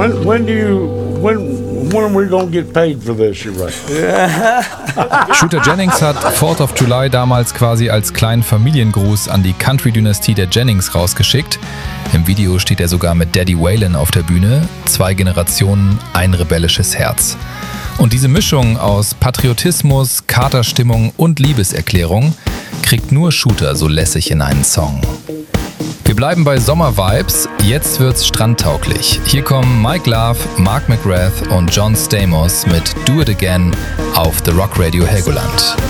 When are we gonna get paid for this? You're right. Shooter Jennings hat 4th of July damals quasi als kleinen Familiengruß an die Country-Dynastie der Jennings rausgeschickt. Im Video steht er sogar mit Daddy Waylon auf der Bühne. 2 Generationen, ein rebellisches Herz. Und diese Mischung aus Patriotismus, Katerstimmung und Liebeserklärung kriegt nur Shooter so lässig in einen Song. Wir bleiben bei Sommer-Vibes, jetzt wird's strandtauglich. Hier kommen Mike Love, Mark McGrath und John Stamos mit Do It Again auf The Rock Radio Helgoland.